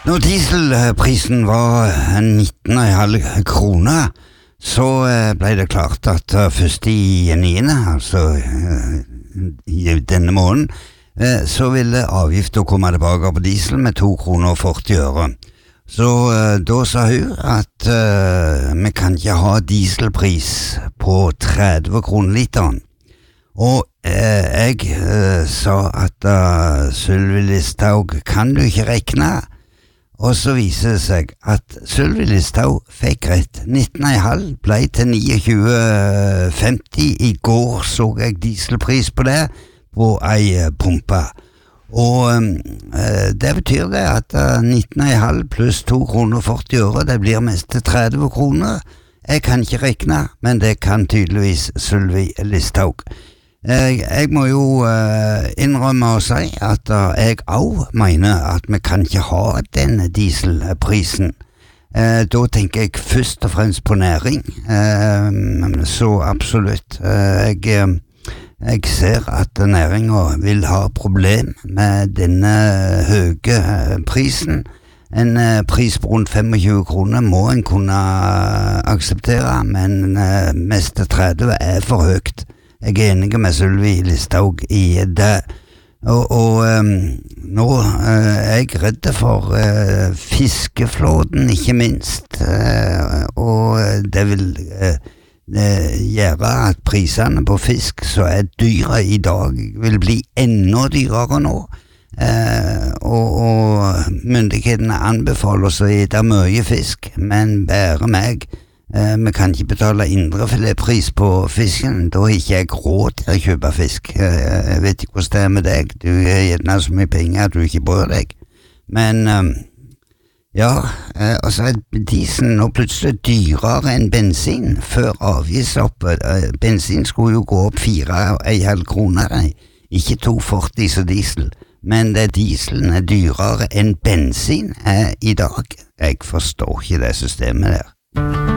Når dieselprisen var 19,5 kroner, så ble det klart at først i 9., altså i denne måneden, så ville avgiften komme tilbake på diesel med 2 kroner og 40 øre. Så da sa hun at vi kan ikke ha dieselpris på 30 kroner literen. Og jeg sa at Sylvi Listhaug, kan du ikke regne? Og så viser det seg at Sylvi Listhaug fikk rett. 19,5 ble til 29,50. I går så jeg dieselpris på det, på ei pumpe. Og det betyr det at 19,5 pluss 2 kroner og 40 øre, det blir mest til 30 kroner. Jeg kan ikke regne, men det kan tydeligvis Sylvi Listhaug. Jeg må jo innrømme å si at jeg også mener at vi kan ikke ha denne dieselprisen. Da tenker jeg først og fremst på næring, så absolutt. Jeg ser at næringen vil ha problem med denne høye prisen. En pris på rundt 25 kroner må en kunne akseptere, men mest til 30 for høyt. Jeg enig med Sylvi Listhaug i det, og nå er jeg redd for fiskeflåten, ikke minst, og det vil gjøre at prisene på fisk så dyre i dag vil bli enda dyrere nå, og myndighetene anbefaler oss å spise mye fisk, men bare meg. Vi kan ikke betale indrefiletpris på fisken, da har ikke jeg råd til å kjøpe fisk. Jeg vet ikke hvordan det er med deg, du har gjerne så mye penger at du ikke bryr deg. Men ja, altså diesel nå plutselig dyrere enn bensin før avgiftsoppet. Bensin skulle jo gå opp 4,5 kroner, ikke 2,40 som diesel. Men dieselen dyrere enn bensin i dag. Jeg forstår ikke det systemet der.